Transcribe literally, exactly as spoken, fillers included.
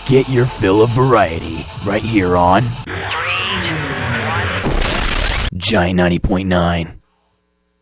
Get your fill of variety right here on Giant ninety point nine.